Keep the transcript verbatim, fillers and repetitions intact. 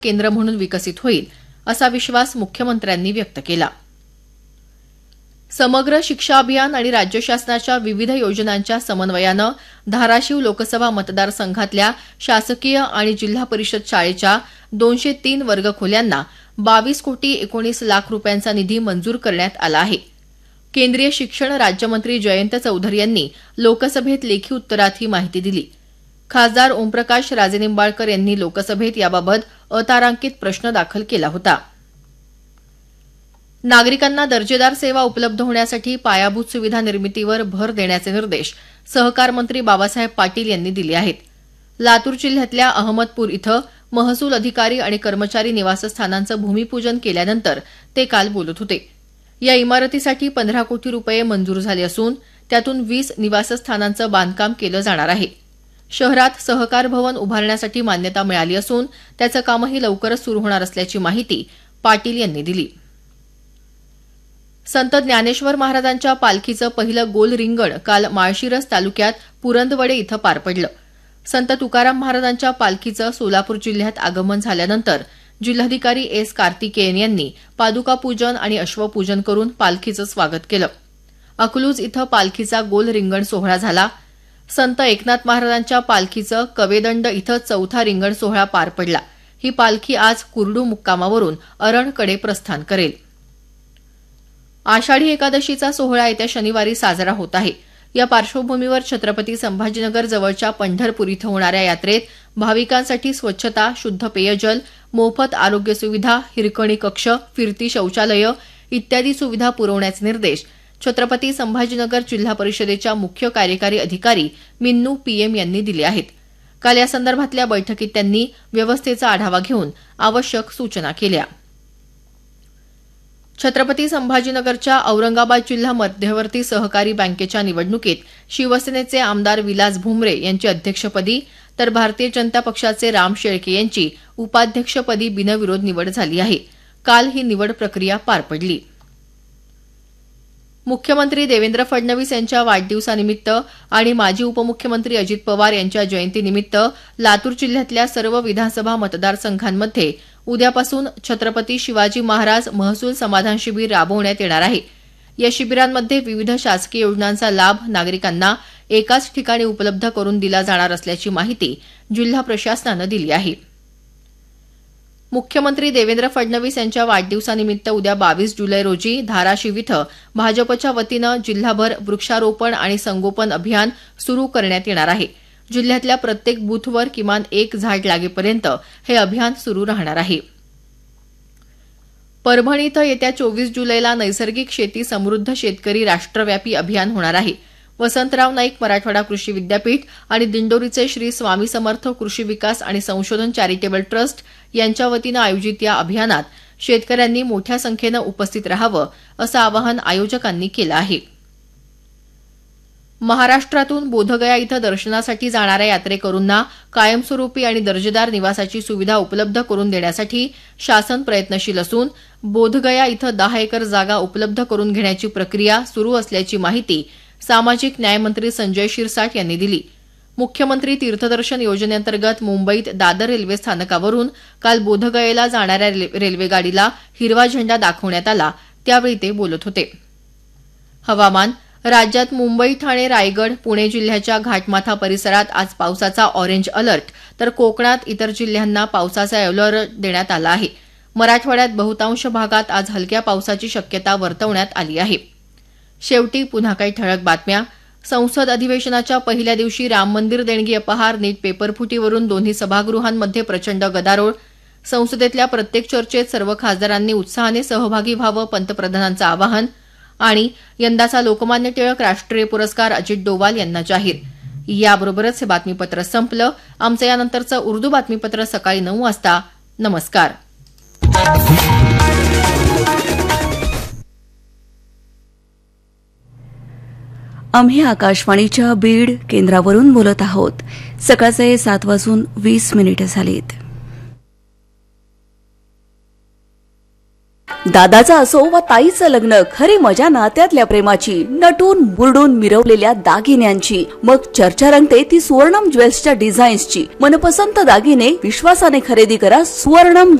केंद्र म्हणून विकसित होईल असा विश्वास मुख्यमंत्र्यांनी व्यक्त केला. समग्र शिक्षा अभियान आणि राज्य शासनाच्या विविध योजनांच्या समन्वयानं धाराशिव लोकसभा मतदारसंघातल्या शासकीय आणि जिल्हा परिषद शाळेच्या दोनशे तीन वर्गखोल्यांना बावीस कोटी एकोणीस लाख रुपयांचा निधी मंजूर करण्यात आला आहे. केंद्रीय शिक्षण राज्यमंत्री जयंत चौधरी यांनी लोकसभेत लेखी उत्तरात ही माहिती दिली. खासदार ओमप्रकाश राजेनिंबाळकर यांनी लोकसभेत याबाबत अतारांकित प्रश्न दाखल केला होता. नागरिकांना दर्जेदार सेवा उपलब्ध होण्यासाठी पायाभूत सुविधा निर्मितीवर भर देण्याचे निर्देश सहकार मंत्री बाबासाहेब पाटील यांनी दिले आहेत. लातूर जिल्ह्यातल्या अहमदपूर इथं महसूल अधिकारी आणि कर्मचारी निवासस्थानांचं भूमिपूजन केल्यानंतर ते काल बोलत होते. या इमारतीसाठी पंधरा कोटी रुपये मंजूर झाले असून त्यातून वीस निवासस्थानांचं बांधकाम केलं जाणार आहे. शहरात सहकार भवन उभारण्यासाठी मान्यता मिळाली असून त्याचं कामही लवकरच सुरू होणार असल्याची माहिती पाटील यांनी दिली. संत ज्ञानेश्वर महाराजांच्या पालखीचं पहिलं गोल रिंगण काल माळशिरस तालुक्यात पुरंदवडे इथं पार पडलं. संत तुकाराम महाराजांच्या पालखीचं सोलापूर जिल्ह्यात आगमन झाल्यानंतर जिल्हाधिकारी एस कार्तिकेयन यांनी पादुका पूजन आणि अश्वपूजन करून पालखीचं स्वागत केलं. अकलूज इथं पालखीचा गोल रिंगण सोहळा झाला. संत एकनाथ महाराजांच्या पालखीचं कवेदंड इथं चौथा रिंगण सोहळा पार पडला. ही पालखी आज कुर्डू मुक्कामावरून अरणकडे प्रस्थान करेल. आषाढी एकादशीचा सोहळा येत्या शनिवारी साजरा होत आहे. या पार्श्वभूमीवर छत्रपती संभाजीनगर जवळच्या पंढरपूर इथं होणाऱ्या यात्रेत भाविकांसाठी स्वच्छता, शुद्ध पेयजल, मोफत आरोग्य सुविधा, हिरकणी कक्ष, फिरती शौचालयं इत्यादी सुविधा पुरवण्याचे निर्देश छत्रपती संभाजीनगर जिल्हा परिषदेच्या मुख्य कार्यकारी अधिकारी मिन्नू पीएम यांनी दिले आहेत. काल यासंदर्भातल्या बैठकीत त्यांनी व्यवस्थेचा आढावा घेऊन आवश्यक सूचना केल्या. छत्रपती संभाजीनगरच्या औरंगाबाद जिल्हा मध्यवर्ती सहकारी बँकेच्या निवडणुकीत शिवसेनेचे आमदार विलास भुमरे यांची अध्यक्षपदी तर भारतीय जनता पक्षाचे राम शेळके यांची उपाध्यक्षपदी बिनविरोध निवड झाली आहे. काल ही निवड प्रक्रिया पार पडली. मुख्यमंत्री देवेंद्र फडणवीस यांच्या वाढदिवसानिमित्त आणि माजी उपमुख्यमंत्री अजित पवार यांच्या जयंतीनिमित्त लातूर जिल्ह्यातल्या सर्व विधानसभा मतदारसंघांमध्ये उद्यापासून छत्रपती शिवाजी महाराज महसूल समाधान शिबिर राबवण्यात येणार आहे. या शिबिरांमध्ये विविध शासकीय योजनांचा लाभ नागरिकांना एकाच ठिकाणी उपलब्ध करून दिला जाणार असल्याची माहिती जिल्हा प्रशासनानं दिली आहे. मुख्यमंत्री देवेंद्र फडणवीस यांच्या वाढदिवसानिमित्त उद्या बावीस जुलै रोजी धाराशिव इथं भाजपच्या वतीनं जिल्हाभर वृक्षारोपण आणि संगोपन अभियान सुरू करण्यात येणार आहे. जिल्ह्यातल्या प्रत्येक बूथवर किमान एक झाड लागेपर्यंत हे अभियान सुरू राहणार आहे. परभणी इथं येत्या चोवीस जुलैला नैसर्गिक शेती समृद्ध शेतकरी राष्ट्रव्यापी अभियान होणार आहे. वसंतराव नाईक मराठवाडा कृषी विद्यापीठ आणि दिंडोरीचे श्री स्वामी समर्थ कृषी विकास आणि संशोधन चॅरिटेबल ट्रस्ट यांच्या वतीनं आयोजित या अभियानात शेतकऱ्यांनी मोठ्या संख्येनं उपस्थित राहावं असं आवाहन आयोजकांनी केलं आहे. महाराष्ट्रातून बोधगया इथं दर्शनासाठी जाणाऱ्या यात्रेकरूंना कायमस्वरूपी आणि दर्जेदार निवासाची सुविधा उपलब्ध करून देण्यासाठी शासन प्रयत्नशील असून बोधगया इथं दहा एकर जागा उपलब्ध करून घेण्याची प्रक्रिया सुरू असल्याची माहिती सामाजिक न्यायमंत्री संजय शिरसाट यांनी दिली. मुख्यमंत्री तीर्थदर्शन योजनेअंतर्गत मुंबईत दादर रेल्वे स्थानकावरून काल बोधगयेला जाणाऱ्या रेल्वे गाडीला हिरवा झेंडा दाखवण्यात आला त्यावेळी ते बोलत होते. हवामान. राज्यात मुंबई, ठाणे, रायगड, पुणे जिल्ह्याच्या घाटमाथा परिसरात आज पावसाचा ऑरेंज अलर्ट तर कोकणात इतर जिल्ह्यांना पावसाचा येलो अलर्ट देण्यात आला आहे. मराठवाड्यात बहुतांश भागात आज हलक्या पावसाची शक्यता वर्तवण्यात आली आहे. शेवटी पुन्हा काही ठळक बातम्या. संसद अधिवेशनाच्या पहिल्या दिवशी राम मंदिर देणगी अपहार, नीट पेपरफुटीवरून दोन्ही सभागृहांमध्ये प्रचंड गदारोळ. संसदेतल्या प्रत्येक चर्चेत सर्व खासदारांनी उत्साहाने सहभागी व्हावं, पंतप्रधानांचं आवाहन. आणि यंदाचा लोकमान्य टिळक राष्ट्रीय पुरस्कार अजित डोवाल यांना जाहीर. याबरोबरच हे बातमीपत्र संपलं. आमचं यानंतरचं उर्दू बातमीपत्र सकाळी नऊ वाजता. नमस्कार. आम्ही आकाशवाणीच्या बीड केंद्रावरून बोलत आहोत. सकाळचे सात वाजून वीस मिनिटं झालीत. दादाचा असो वा ताईचं लग्न, खरी मजा नात्यातल्या प्रेमाची, नटून मुरडून मिरवलेल्या दागिन्यांची. मग चर्चा रंगते ती सुवर्णम ज्वेल्सच्या डिझाईन्सची. मनपसंत दागिने विश्वासाने खरेदी करा सुवर्णम